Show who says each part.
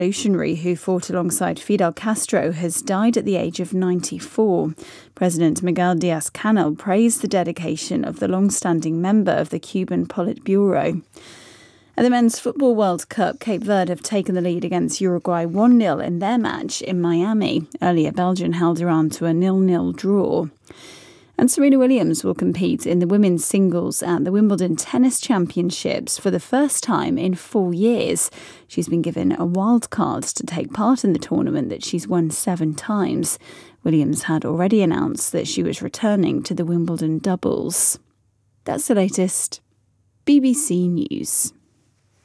Speaker 1: revolutionary who fought alongside Fidel Castro has died at the age of 94. President Miguel Diaz-Canel praised the dedication of the long-standing member of the Cuban Politburo. At the Men's Football World Cup, Cape Verde have taken the lead against Uruguay 1-0 in their match in Miami. Earlier, Belgium held Iran to a 0-0 draw. And Serena Williams will compete in the women's singles at the Wimbledon Tennis Championships for the first time in 4 years. She's been given a wild card to take part in the tournament that she's won 7 times. Williams had already announced that she was returning to the Wimbledon doubles. That's the latest. BBC News.